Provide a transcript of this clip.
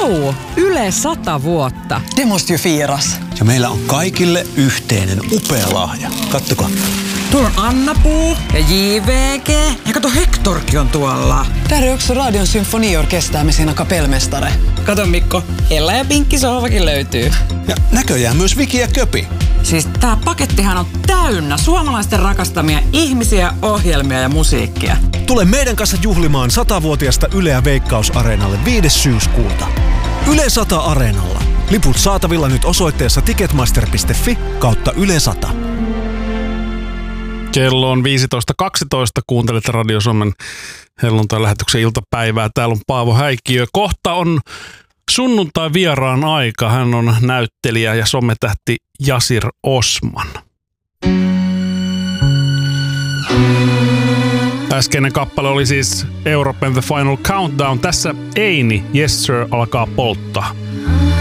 Yle 100 vuotta. Det måste ju firas. Ja meillä on kaikille yhteinen upea lahja. Kattokaa. Tuolla on Anna-Puu ja JVG. Ja kato, Hektorkin on tuolla. Där är också Radion symfoniorkester med sina kapellmästare. Kato Mikko, Ella ja Pinkki sohvakin löytyy. Ja näköjään myös Viki ja Köpi. Siis tää pakettihan on täynnä suomalaisten rakastamia ihmisiä, ohjelmia ja musiikkia. Tule meidän kanssa juhlimaan 100-vuotiasta Yleä Veikkaus-areenalle 5. syyskuuta. Yle 100 Areenalla. Liput saatavilla nyt osoitteessa ticketmaster.fi/Yle 100. Kello on 15.12. Kuuntelet Radio Suomen helluntai-lähetyksen iltapäivää. Täällä on Paavo Häikkiö. Kohta on sunnuntai vieraan aika. Hän on näyttelijä ja sometähti Yasir Osman. Äskeinen kappale oli siis European The Final Countdown. Tässä Eini, Yes Sir, alkaa polttaa.